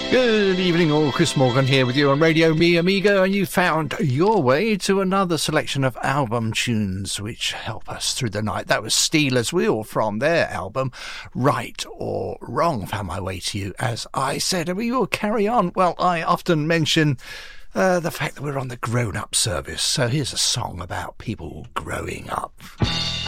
Good evening all, Chris Morgan here with you on Radio Me Amigo, and you found your way to another selection of album tunes which help us through the night. That was Stealers Wheel from their album Right or Wrong. Found my way to you, as I said, and we will carry on. Well, I often mention the fact that we're on the grown-up service, so here's a song about people growing up.